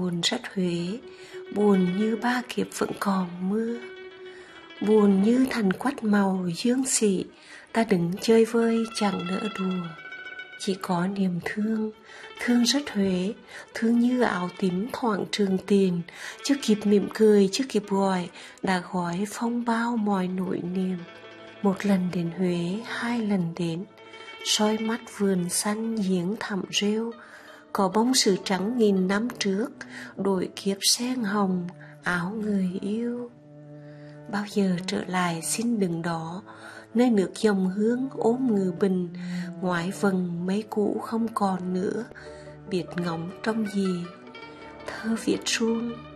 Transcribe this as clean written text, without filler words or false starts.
buồn rất Huế, buồn như ba kiếp vẫn còn mưa. Buồn như thành quách màu dương xị, ta đứng chơi vơi chẳng nỡ đùa. Chỉ có niềm thương, thương rất Huế, thương như áo tím thoảng trường tiền, chưa kịp mỉm cười, chưa kịp gọi, đã gói phong bao mọi nỗi niềm. Một lần đến Huế, hai lần đến, soi mắt vườn xanh giếng thẳm rêu, có bông sứ trắng nghìn năm trước, đổi kiếp sen hồng, áo người yêu. Bao giờ trở lại xin đừng đó, nơi nước dòng hương ôm ngự bình, ngoái vầng mấy cũ không còn nữa, biết ngóng trong gì, thơ viết suông.